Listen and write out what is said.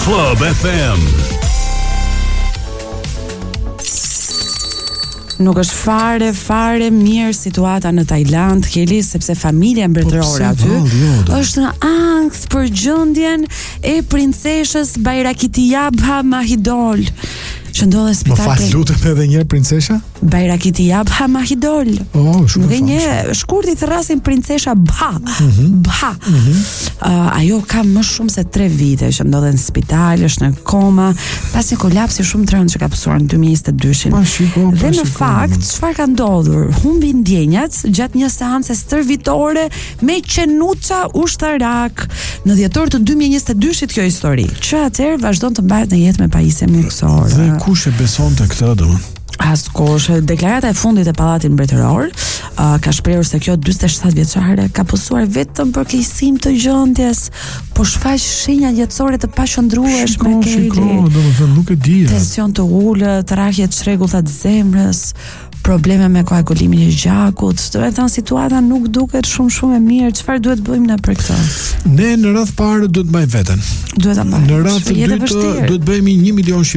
Club FM. Nuk është fare mirë situata në Tajland, Keli, sepse familja mbretërore aty është në ankth për gjendjen e princeshës Bayrakitiyabha Mahidol, që ndodhet në spital. Më fal lutem edhe një herë princesha? Bayrakitiyabha Mahidol. Nuk e një shkurti thrasin princesha Bha. Bha. Ajo ka më shumë se 3 vite që ndodhet në spital, është në koma pas një kolapsi shumë të rëndë që ka pasur në 2022-shin. Dhe në fakt, çfarë ka ndodhur? Humbi ndjenjat gjatë një seance stërvitore me qenuça ushtarak në dhjetor të 2022-shit kjo histori. Që atëherë vazhdon të mbahet në jetë me pajisje mjekësore. Dhe kush e besonte këtë domun? Askush. Deklarata e fundit e Pallatit Mbretëror ka shprehur se kjo 47 vjeçare ka posuar vetëm për keqësinë të gjendjes, por shfaq shenja jetësore të paqëndrueshme. Domethënë nuk e di. Tension të ulët, rrahje të shregullta të zemrës, probleme me koagulimin e gjakut. Do të thënë situata nuk duket shumë e mirë. Çfarë duhet bëjmë ne për këtë? Ne në radh parë duhet mbaj veten. Duhet ta mbajmë. Në radh të dytë duhet bëhemi 1 milion